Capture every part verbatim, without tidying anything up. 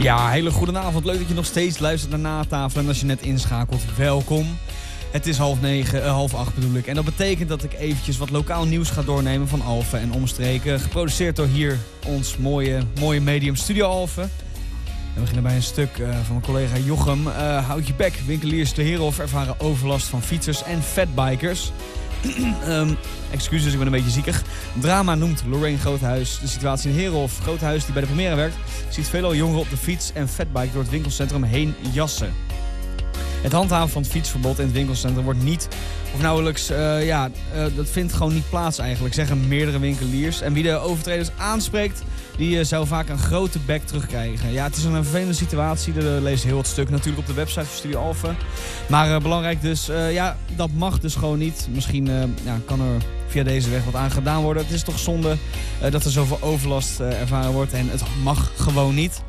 Ja, hele goede avond. Leuk dat je nog steeds luistert naar Natafel. En als je net inschakelt, welkom. Het is half negen, uh, half acht bedoel ik. En dat betekent dat ik eventjes wat lokaal nieuws ga doornemen van Alphen en omstreken. Geproduceerd door hier ons mooie, mooie medium Studio Alphen. We beginnen bij een stuk uh, van mijn collega Jochem. Uh, houd je bek, winkeliers te Heerhof ervaren overlast van fietsers en fatbikers. um, excuses, ik ben een beetje ziekig. Drama noemt Lorraine Groothuis de situatie in Heerhof. Groothuis, die bij de Primera werkt, ziet veelal jongeren op de fiets en fatbike door het winkelcentrum heen jassen. Het handhaven van het fietsverbod in het winkelcentrum wordt niet of nauwelijks, uh, ja, uh, dat vindt gewoon niet plaats eigenlijk, zeggen meerdere winkeliers. En wie de overtreders aanspreekt, die uh, zou vaak een grote bek terugkrijgen. Ja, het is een vervelende situatie, er leest heel het stuk natuurlijk op de website van Studio Alphen. Maar uh, belangrijk dus, uh, ja, dat mag dus gewoon niet. Misschien uh, ja, kan er via deze weg wat aan gedaan worden. Het is toch zonde uh, dat er zoveel overlast uh, ervaren wordt en het mag gewoon niet.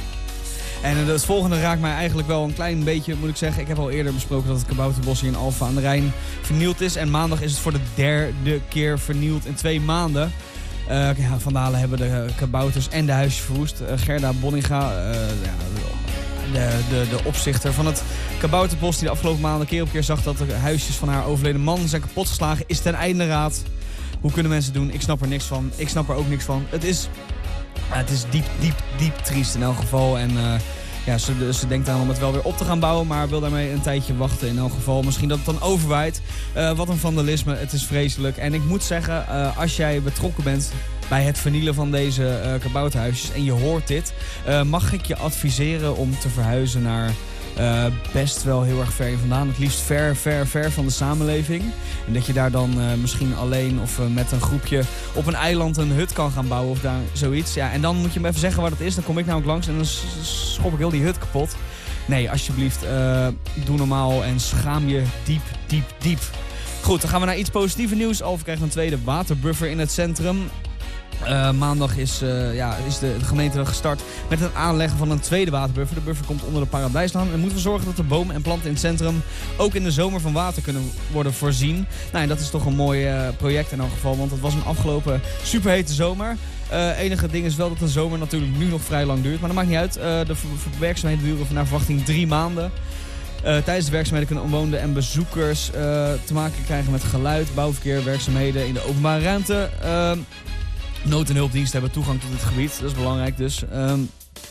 En het volgende raakt mij eigenlijk wel een klein beetje, moet ik zeggen. Ik heb al eerder besproken dat het kabouterbos hier in Alphen aan de Rijn vernield is. En maandag is het voor de derde keer vernield in twee maanden. Uh, ja, vandalen hebben de kabouters en de huisjes verwoest. Uh, Gerda Bonninga, uh, ja, de, de, de opzichter van het kabouterbos die de afgelopen maanden keer op keer zag dat de huisjes van haar overleden man zijn kapotgeslagen, is ten einde raad. Hoe kunnen mensen doen? Ik snap er niks van. Ik snap er ook niks van. Het is... Ja, het is diep, diep, diep triest in elk geval. En uh, ja, ze, ze denkt aan om het wel weer op te gaan bouwen, maar wil daarmee een tijdje wachten in elk geval. Misschien dat het dan overwaait. Uh, wat een vandalisme, het is vreselijk. En ik moet zeggen, uh, als jij betrokken bent bij het vernielen van deze uh, kabouterhuisjes en je hoort dit, uh, mag ik je adviseren om te verhuizen naar uh, best wel heel erg ver vandaan. Het liefst ver, ver, ver van de samenleving. En dat je daar dan uh, misschien alleen of uh, met een groepje op een eiland een hut kan gaan bouwen of daar zoiets. Ja, en dan moet je me even zeggen wat het is. Dan kom ik namelijk langs en dan schop ik heel die hut kapot. Nee, alsjeblieft, uh, doe normaal en schaam je diep, diep, diep. Goed, dan gaan we naar iets positieve nieuws. Alphen krijgt een tweede waterbuffer in het centrum. Uh, maandag is, uh, ja, is de, de gemeente gestart met het aanleggen van een tweede waterbuffer. De buffer komt onder de Paradijslaan en moeten we zorgen dat de bomen en planten in het centrum ook in de zomer van water kunnen worden voorzien. Nou, en dat is toch een mooi uh, project in elk geval, want het was een afgelopen superhete zomer. Uh, enige ding is wel dat de zomer natuurlijk nu nog vrij lang duurt, maar dat maakt niet uit. Uh, de werkzaamheden duren naar verwachting drie maanden. Uh, tijdens de werkzaamheden kunnen omwonenden en bezoekers uh, te maken krijgen met geluid, bouwverkeer, werkzaamheden in de openbare ruimte. Uh, Nood- en hulpdiensten hebben toegang tot dit gebied. Dat is belangrijk dus. Um,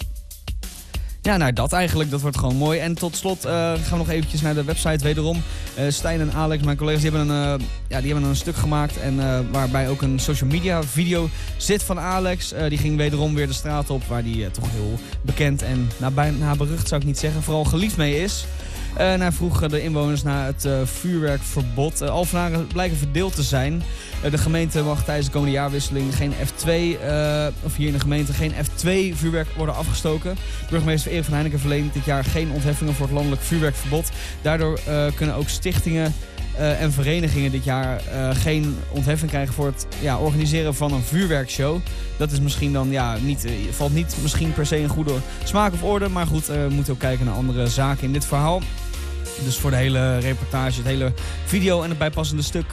ja, nou dat eigenlijk. Dat wordt gewoon mooi. En tot slot uh, gaan we nog eventjes naar de website wederom. Uh, Stijn en Alex, mijn collega's, die hebben een, uh, ja, die hebben een stuk gemaakt. En uh, waarbij ook een social media video zit van Alex. Uh, die ging wederom weer de straat op. Waar die uh, toch heel bekend en nou, bijna berucht zou ik niet zeggen. Vooral geliefd mee is. Uh, nou, vroegen de inwoners naar het uh, vuurwerkverbod. Uh, Alphenaren blijken verdeeld te zijn. Uh, de gemeente mag tijdens de komende jaarwisseling geen F twee, uh, of hier in de gemeente geen F twee vuurwerk worden afgestoken. Burgemeester Erik van Heinecken verleent dit jaar geen ontheffingen voor het landelijk vuurwerkverbod. Daardoor uh, kunnen ook stichtingen uh, en verenigingen dit jaar uh, geen ontheffing krijgen voor het ja, organiseren van een vuurwerkshow. Dat is misschien dan, ja, niet, uh, valt niet misschien per se in goede smaak of orde. Maar goed, uh, we moeten ook kijken naar andere zaken in dit verhaal. Dus voor de hele reportage, het hele video en het bijpassende stuk